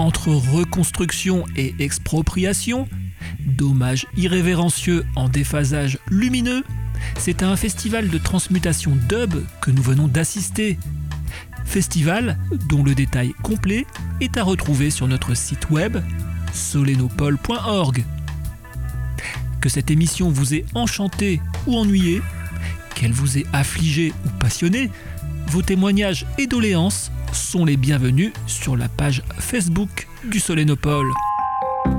Entre reconstruction et expropriation, dommages irrévérencieux en déphasage lumineux, c'est à un festival de transmutation dub que nous venons d'assister. Festival dont le détail complet est à retrouver sur notre site web solenopole.org. Que cette émission vous ait enchanté ou ennuyé, qu'elle vous ait affligé ou passionné, vos témoignages et doléances sont les bienvenus sur la page Facebook du Solenopole.